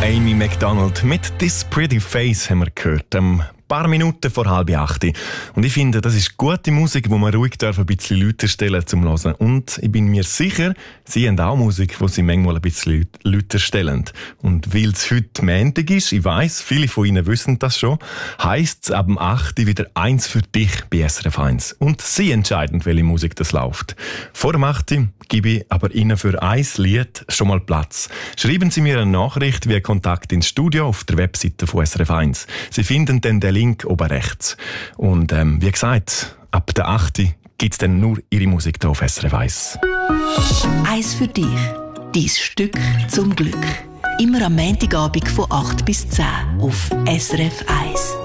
Amy Macdonald mit «This Pretty Face» haben wir gehört. Ein paar Minuten vor 7:30. Und ich finde, das ist gute Musik, wo man ruhig ein bisschen lauter stellen zum Hören. Und ich bin mir sicher, Sie haben auch Musik, die Sie manchmal ein bisschen lauter stellen. Und weil es heute Montag ist, ich weiss, viele von Ihnen wissen das schon, heisst es ab 8 wieder «Eins für dich» bei SRF 1. Und Sie entscheiden, welche Musik das läuft. Vor dem 8 gebe ich aber Ihnen für ein Lied schon mal Platz. Schreiben Sie mir eine Nachricht via Kontakt ins Studio auf der Webseite von SRF 1. Sie finden dann den Link oben rechts. Und wie gesagt, ab der 8 gibt es dann nur Ihre Musik hier auf SRF 1. «Eins für dich», dein Stück zum Glück. Immer am Montagabend von 8 bis 10 auf SRF 1.